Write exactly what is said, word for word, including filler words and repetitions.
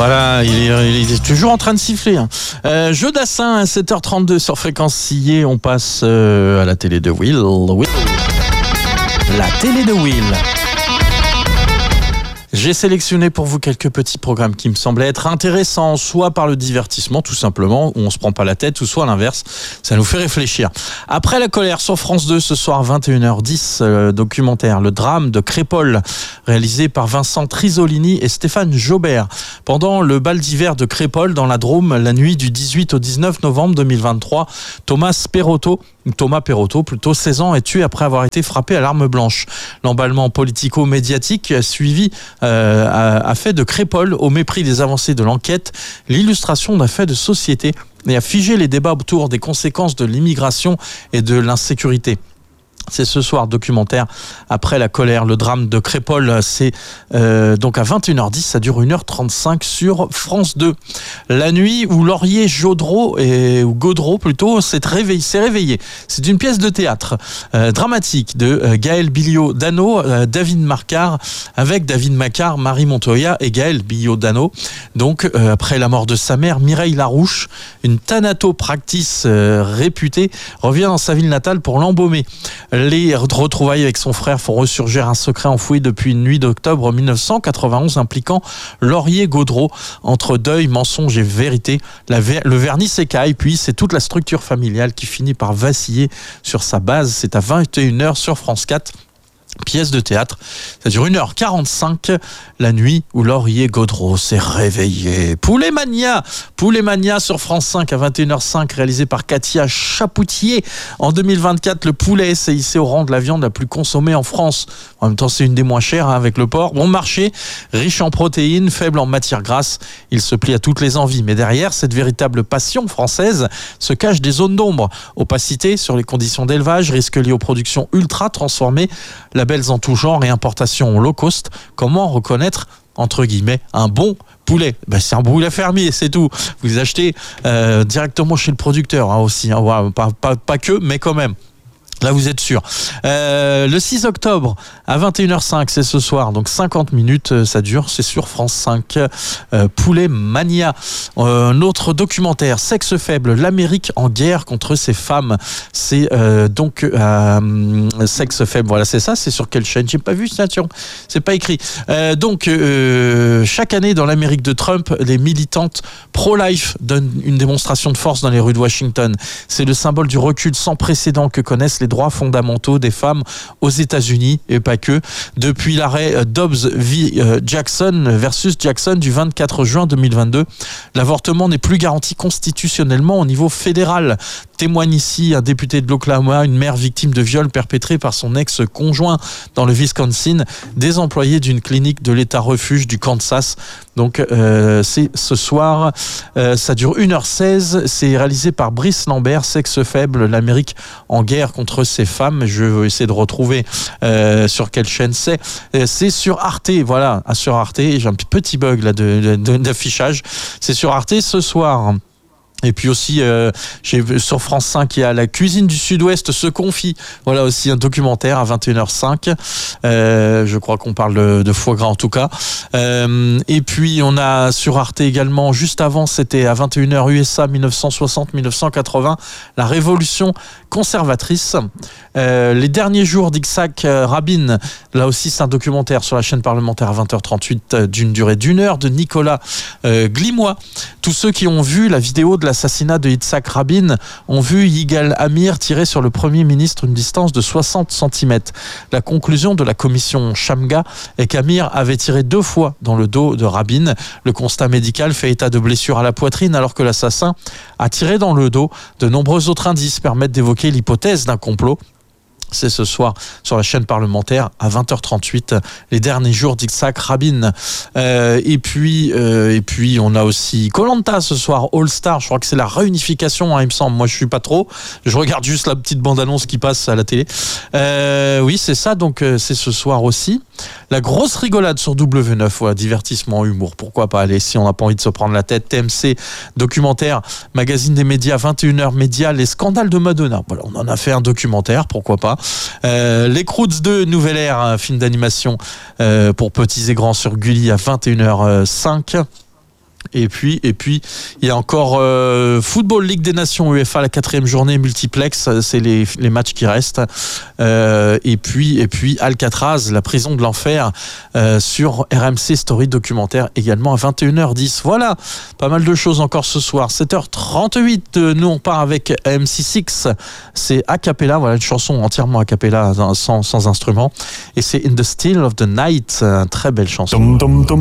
Voilà, il est, il est toujours en train de siffler. Hein. Euh, Jeu d'Assin à sept heures trente-deux sur Fréquence Sillé. On passe euh, à la télé de Will. Will. La télé de Will. J'ai sélectionné pour vous quelques petits programmes qui me semblaient être intéressants, soit par le divertissement tout simplement, où on se prend pas la tête, ou soit à l'inverse, ça nous fait réfléchir. Après la colère sur France deux, ce soir vingt et une heures dix, euh, documentaire Le drame de Crépol, réalisé par Vincent Trisolini et Stéphane Jobert. Pendant le bal d'hiver de Crépol dans la Drôme, la nuit du dix-huit au dix-neuf novembre deux mille vingt-trois, Thomas Perotto, Thomas Perotto, plutôt seize ans, est tué après avoir été frappé à l'arme blanche. L'emballement politico-médiatique suivi euh, a, a fait de Crépol, au mépris des avancées de l'enquête, l'illustration d'un fait de société et a figé les débats autour des conséquences de l'immigration et de l'insécurité. C'est ce soir, documentaire Après la colère, le drame de Crépol. C'est euh, donc à vingt et une heures dix, ça dure une heure trente-cinq sur France deux. La nuit où Laurier Gaudreau, et, ou Gaudreau plutôt, s'est réveillé. S'est réveillé. C'est une pièce de théâtre euh, dramatique de euh, Gaël Billiot-Dano, euh, David Marcard, avec David Macquart, Marie Montoya et Gaël Billiot-Dano. Donc, euh, après la mort de sa mère, Mireille Larouche, une thanatopractice euh, réputée, revient dans sa ville natale pour l'embaumer. Les retrouvailles avec son frère font ressurgir un secret enfoui depuis une nuit d'octobre dix-neuf cent quatre-vingt-onze impliquant Laurier Gaudreau. Entre deuil, mensonge et vérité, la ver- le vernis s'écaille, puis c'est toute la structure familiale qui finit par vaciller sur sa base. C'est à vingt et une heures sur France quatre. Pièce de théâtre, ça dure une heure quarante-cinq, la nuit où Laurier Gaudreau s'est réveillé. Poulet Mania, Poulet Mania sur France cinq à vingt et une heures cinq, réalisé par Katia Chapoutier. En deux mille vingt-quatre, le poulet s'est hissé au rang de la viande la plus consommée en France. En même temps, c'est une des moins chères hein, avec le porc. Bon marché, riche en protéines, faible en matières grasses, il se plie à toutes les envies. Mais derrière cette véritable passion française se cachent des zones d'ombre. Opacité sur les conditions d'élevage, risques liés aux productions ultra transformées, labels en tout genre et importations low cost. Comment reconnaître entre guillemets un bon poulet? Ben, c'est un poulet fermier, c'est tout. Vous achetez euh, directement chez le producteur hein, aussi, hein, voilà, pas, pas, pas que, mais quand même. Là, vous êtes sûr. Euh, le six octobre, à vingt et une heures cinq, c'est ce soir, donc cinquante minutes, ça dure, c'est sur France cinq. Euh, Poulet Mania. Euh, un autre documentaire, Sexe faible, l'Amérique en guerre contre ses femmes. C'est euh, donc euh, Sexe faible, voilà, c'est ça, c'est sur quelle chaîne? J'ai pas vu, attention, c'est pas écrit. Euh, donc, euh, chaque année, dans l'Amérique de Trump, les militantes pro-life donnent une démonstration de force dans les rues de Washington. C'est le symbole du recul sans précédent que connaissent les droits fondamentaux des femmes aux États-Unis et pas que. Depuis l'arrêt Dobbs v Jackson versus Jackson du vingt-quatre juin deux mille vingt-deux, l'avortement n'est plus garanti constitutionnellement au niveau fédéral. Témoigne ici un député de l'Oklahoma, une mère victime de viol perpétré par son ex-conjoint dans le Wisconsin, des employés d'une clinique de l'État refuge du Kansas. Donc euh, c'est ce soir, euh, ça dure une heure seize, c'est réalisé par Brice Lambert, Sexe faible, l'Amérique en guerre contre ses femmes. Je vais essayer de retrouver euh, sur quelle chaîne c'est. C'est sur Arte, voilà, sur Arte, j'ai un petit bug là de, de, d'affichage. C'est sur Arte ce soir. Et puis aussi, euh, j'ai, sur France cinq, il y a La cuisine du Sud-Ouest se confie. Voilà aussi un documentaire à vingt et une heures cinq. Euh, je crois qu'on parle de, de foie gras en tout cas. Euh, et puis on a sur Arte également, juste avant, c'était à vingt et une heures U S A dix-neuf cent soixante à dix-neuf cent quatre-vingts, la révolution conservatrice. Euh, les derniers jours d'Yitzhak Rabin, là aussi c'est un documentaire sur la chaîne parlementaire à vingt heures trente-huit d'une durée d'une heure de Nicolas euh, Glimois. Tous ceux qui ont vu la vidéo de l'assassinat de Yitzhak Rabin ont vu Yigal Amir tirer sur le Premier ministre une distance de soixante centimètres. La conclusion de la commission Shamga est qu'Amir avait tiré deux fois dans le dos de Rabin. Le constat médical fait état de blessures à la poitrine alors que l'assassin a tiré dans le dos. De nombreux autres indices permettent d'évoquer l'hypothèse d'un complot. C'est ce soir sur la chaîne parlementaire à vingt heures trente-huit, les derniers jours d'Yitzhak Rabin. Euh, et puis, euh, et puis on a aussi Koh-Lanta ce soir, All Star. Je crois que c'est la réunification, hein, il me semble. Moi, je suis pas trop. Je regarde juste la petite bande-annonce qui passe à la télé. Euh, oui, c'est ça. Donc, euh, c'est ce soir aussi. La grosse rigolade sur W neuf, voilà, divertissement, humour. Pourquoi pas aller si on n'a pas envie de se prendre la tête. T M C, documentaire, magazine des médias, vingt et une heures médias, les scandales de Madonna. Voilà, on en a fait un documentaire, pourquoi pas. Euh, les Croods deux, Nouvelle Ère, un film d'animation euh, pour petits et grands sur Gulli à vingt et une heures cinq. Et puis, et puis, il y a encore euh, Football Ligue des Nations UEFA, la quatrième journée multiplex. C'est les, les matchs qui restent. Euh, et puis, et puis Alcatraz, la prison de l'enfer, euh, sur R M C Story documentaire également à vingt et une heures dix. Voilà, pas mal de choses encore ce soir. sept heures trente-huit. Nous on part avec M C six. C'est a cappella. Voilà, une chanson entièrement a cappella, sans, sans instrument. Et c'est In the Still of the Night. Une très belle chanson. Dum, dum, dum.